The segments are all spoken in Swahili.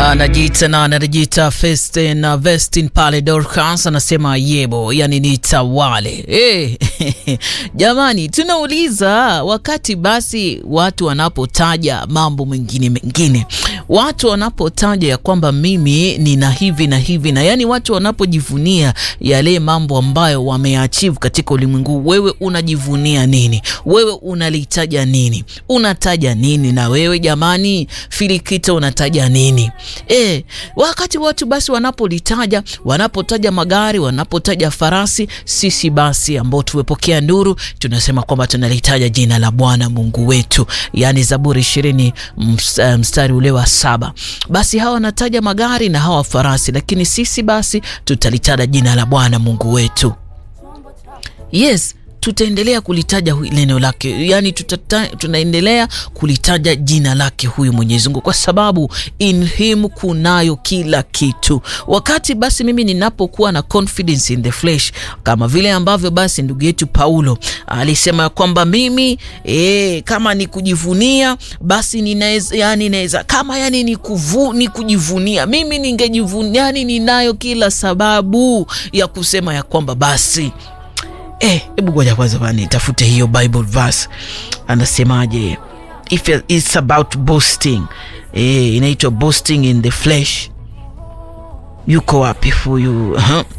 Anajiita Festin Vestin pale Dorcas anasema yebo, yani ni tawale. Jamani, tunauliza wakati basi watu wanapotaja mambo mengine, watu wanapotaja ya kwamba mimi nina hivi na hivi, na yani watu wanapojivunia yale mambo ambayo wameachieve katika ulimwengu, wewe unajivunia nini? Wewe unalitaja nini? Unataja nini? Na wewe jamani, Filikita unataja nini? Wakati watu basi wanapotaja magari, wanapotaja farasi, sisi basi ambao tumepokea nuru tunasema kwamba tunalitaja jina la Bwana Mungu wetu. Yani Zaburi 20 mstari ule wa 7. Basi hawa wanataja magari na hawa farasi, lakini sisi basi tutalitaja jina la Bwana Mungu wetu. Yes, tutaendelea kulitaja neno lake, yani tunaendelea kulitaja jina lake huyu Mwenyezi Mungu, kwa sababu in him kunayo kila kitu. Wakati basi mimi ninapokuwa na confidence in the flesh, kama vile ambavyo basi ndugu yetu Paulo alisema kwamba mimi kama ni kujivunia basi ninaweza kama yani ni kujivunia, mimi ningejivunia, yani ninayo kila sababu ya kusema ya kwamba basi hebu ngoja kwanza bani tafute hiyo Bible verse. Anasemaje? If it's about boasting, inaitwa boasting in the flesh. Yuko wapi huyu?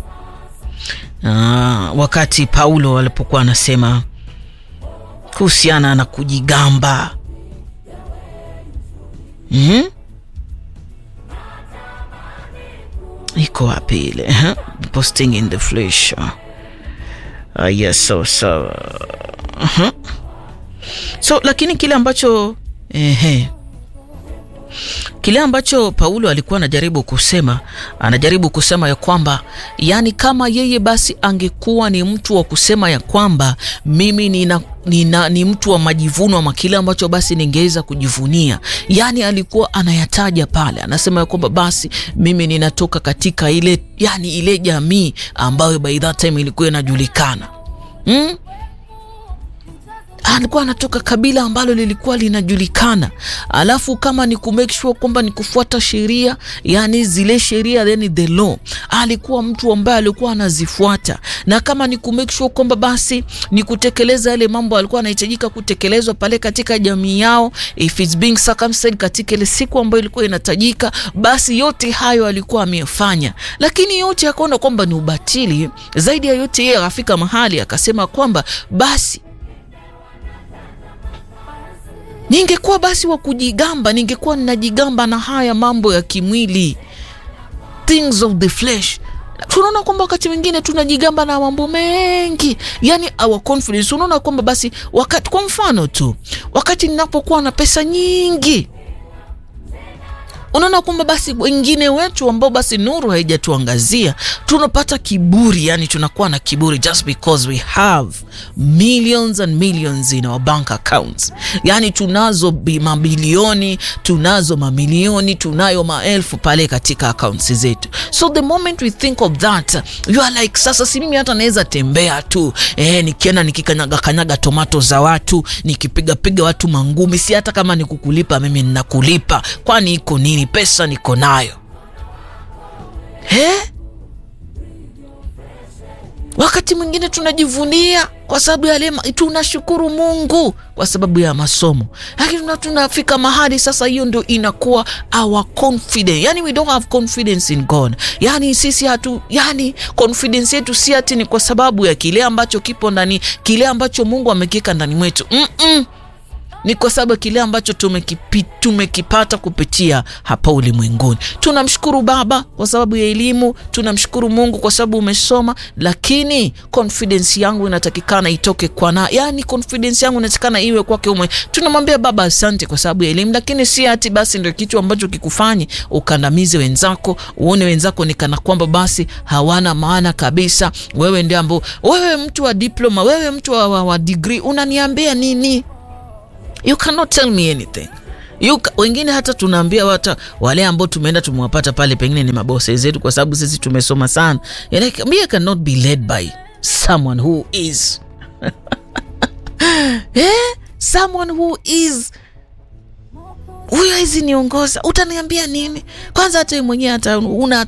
Wakati Paulo alipokuwa anasema kuhusiana na kujigamba. Iko wapi ile? Boasting in the flesh. Yes, so lakini kile ambacho Paulo alikuwa anajaribu kusema ya kwamba yani kama yeye basi angekuwa ni mtu wa kusema ya kwamba mimi ni mtu wa majivuno ama kile ambacho basi ningeweza kujivunia, yani alikuwa anayataja pale, anasema ya kwamba basi mimi ninatoka katika ile jamii ambayo by that time ilikuwa inajulikana. Alikuwa anatoka kabila ambalo lilikuwa linajulikana. Alafu kama ni kumake sure kwamba ni kufuata sheria, yani zile sheria, then the law, alikuwa mtu ambaye alikuwa anazifuata. Na kama ni kumake sure kwamba basi ni kutekeleza yale mambo alikuwa anahitajika kutekelezwa pale katika jamii yao, if it's being circumcised katika ile siku ambayo ilikuwa inahitajika, basi yote hayo alikuwa amefanya. Lakini yote akaona kwamba ni ubatili. Zaidi ya yote yeye akafika mahali akasema kwamba basi ningekuwa basi wa kujigamba, ningekuwa ninajigamba na haya mambo ya kimwili, things of the flesh. Tunaona kwamba wakati mwingine tunajigamba na mambo mengi, yani our confidence. Unaona kwamba basi wakati, kwa mfano tu, wakati ninapokuwa na pesa nyingi, unaona kwamba basi wengine wetu ambao basi nuru haijatuangazia, tunapata kiburi, yani tunakuwa na kiburi just because we have millions and millions in our bank accounts. Yani tunazo mabilioni, tunazo mamilioni, tunayo maelfu pale katika accounts zetu. So the moment we think of that, you are like, sasa si mimi hata naweza tembea tu, nikienda nikikanyaga tomato za watu, nikipiga watu mangumi, si hata kama nikukulipa mimi ninakulipa, kwani iko nini? Pesa niko nayo. Wakati mwingine tunajivunia kwa sababu ya lema, tunashukuru Mungu kwa sababu ya masomo. Lakini tunafika mahali sasa hiyo ndio inakuwa our confidence. Yani we don't have confidence in God. Yani sisi yani confidence yetu si ati ni kwa sababu ya kile ambacho kipo ndani, kile ambacho Mungu amekiweka ndani mwetu. Ni kwa sababu kile ambacho tumekipata kupitia hapa ulimwenguni. Tunamshukuru Baba kwa sababu ya elimu, tunamshukuru Mungu kwa sababu umesoma, lakini confidence yangu inatakikana itoke yani confidence yangu inatakikana iwe kwake ume. Tunamwambia Baba asante kwa sababu ya elimu, lakini si ati basi ndio kitu ambacho kikufanye ukandamize wenzako, uone wenzako ni kana kwamba basi hawana maana kabisa. Wewe mtu wa diploma, wewe mtu wa degree, unaniambia nini? You cannot tell me anything. Wengine hata tunaambia wale ambao tumeenda tumewapata pale pengine ni mabosi zetu kwa sababu sisi tumesoma sana. Like, I cannot be led by someone who is someone who is huyo hizi niongoza, utaniambia nini? Kwanza hata mwenyewe hata una